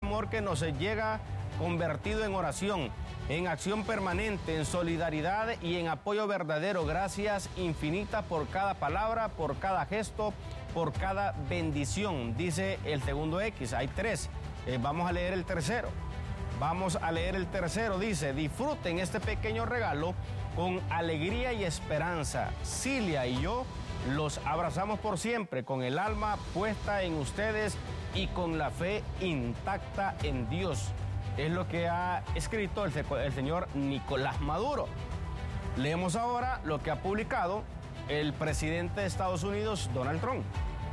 amor que nos llega convertido en oración, en acción permanente, en solidaridad y en apoyo verdadero. Gracias infinitas por cada palabra, por cada gesto, por cada bendición, dice el segundo X. Hay 3. Vamos a leer el tercero. Dice: disfruten este pequeño regalo con alegría y esperanza. Cilia y yo los abrazamos por siempre, con el alma puesta en ustedes y con la fe intacta en Dios. Es lo que ha escrito el señor Nicolás Maduro. Leemos ahora lo que ha publicado el presidente de Estados Unidos, Donald Trump.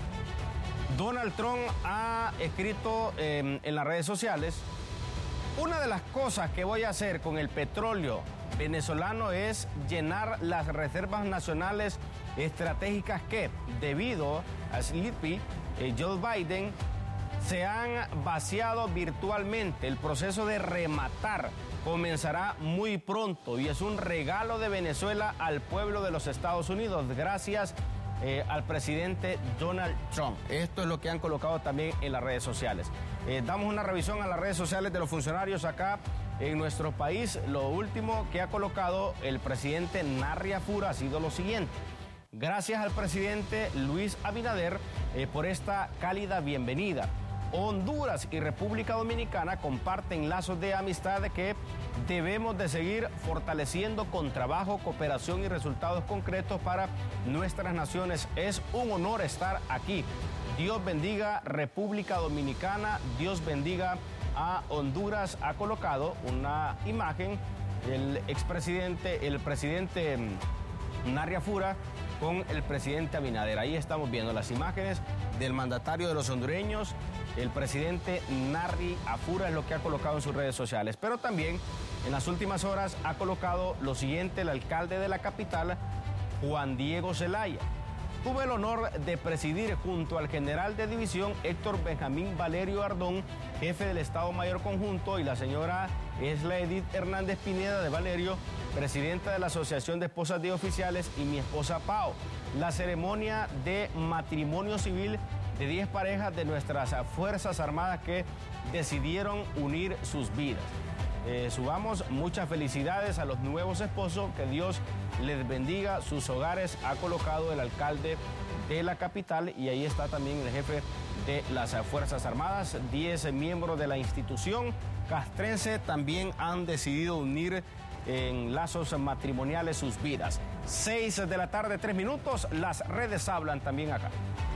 Donald Trump ha escrito en las redes sociales: una de las cosas que voy a hacer con el petróleo venezolano es llenar las reservas nacionales estratégicas que, debido a Sleepy, Joe Biden, se han vaciado virtualmente. El proceso de rematar comenzará muy pronto y es un regalo de Venezuela al pueblo de los Estados Unidos, gracias al presidente Donald Trump. Esto es lo que han colocado también en las redes sociales. Damos una revisión a las redes sociales de los funcionarios acá en nuestro país. Lo último que ha colocado el presidente Narria Fura ha sido lo siguiente: gracias al presidente Luis Abinader por esta cálida bienvenida. Honduras y República Dominicana comparten lazos de amistad que debemos de seguir fortaleciendo con trabajo, cooperación y resultados concretos para nuestras naciones. Es un honor estar aquí. Dios bendiga República Dominicana, Dios bendiga a Honduras. Ha colocado una imagen el presidente Narria Fura con el presidente Abinader. Ahí estamos viendo las imágenes del mandatario de los hondureños. El presidente Narria Fura es lo que ha colocado en sus redes sociales. Pero también en las últimas horas ha colocado lo siguiente el alcalde de la capital, Juan Diego Zelaya. Tuve el honor de presidir junto al general de división Héctor Benjamín Valerio Ardón, jefe del Estado Mayor Conjunto, y la señora Esla Edith Hernández Pineda de Valerio, presidenta de la Asociación de Esposas de Oficiales, y mi esposa Pao, la ceremonia de matrimonio civil de 10 parejas de nuestras Fuerzas Armadas que decidieron unir sus vidas. Subamos muchas felicidades a los nuevos esposos, que Dios les bendiga sus hogares, ha colocado el alcalde de la capital, y ahí está también el jefe de las Fuerzas Armadas. 10 miembros de la institución castrense también han decidido unir en lazos matrimoniales sus vidas. 6 de la tarde, 3 minutos, las redes hablan también acá.